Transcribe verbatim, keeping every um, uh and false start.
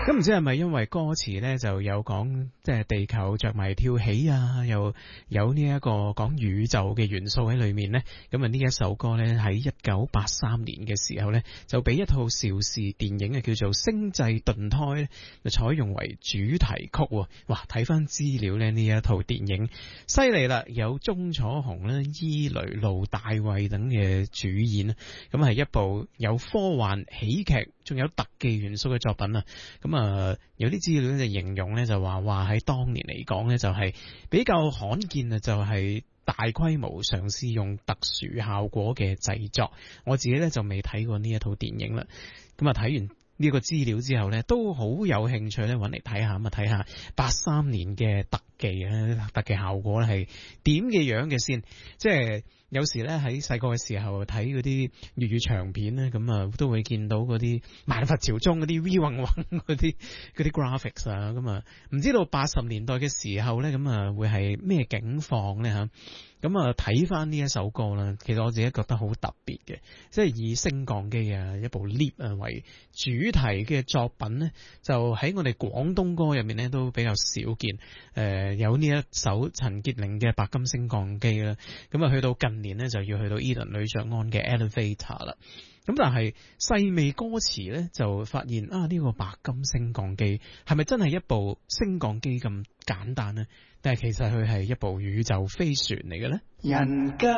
咁唔知係咪因為歌詞咧就有講即係地球着迷跳起啊，又有呢一個講宇宙嘅元素喺裏面呢？咁啊呢一首歌咧喺一九八三年嘅時候咧就俾一套邵氏電影啊叫做《星際鈍胎》咧就採用為主題曲。哇！睇翻資料咧呢一套電影犀利啦，有鐘楚紅啦、伊雷、盧大衛等嘅主演，咁係一部有科幻喜劇仲有特技元素嘅作品啊！咁啊，有啲資料就形容咧，就話話喺當年嚟講咧，就係比較罕見啊，就係大規模嘗試用特殊效果嘅製作。我自己咧就未睇過呢一套電影啦。咁啊，睇完呢個資料之後咧，都好有興趣咧，揾嚟睇下，咁啊睇下八三年嘅特技啊，特技效果咧係點嘅樣嘅先，即係。有時咧喺細個嘅時候睇嗰啲粵語長片咧，咁啊都會見到嗰啲萬佛朝宗嗰啲 V 混混嗰啲嗰啲 graphics 啊，咁啊唔知道八十年代嘅時候咧，咁啊會係咩境況咧吓？咁啊睇翻呢一首歌啦，其實我自己覺得好特別嘅，即係以升降機啊一部 lift 啊為主題嘅作品咧，就喺我哋廣東歌入面咧都比較少見。誒、呃、有呢一首陳潔靈嘅白金升降機啦，咁啊去到近年呢就要去到 Eden 呂爵安嘅 Elevator 啦，咁但係細味歌詞呢就發現啊呢、這個白金升降機係咪真係一部升降機咁簡單呢？但係其實佢係一部宇宙飛船嚟嘅呢？人間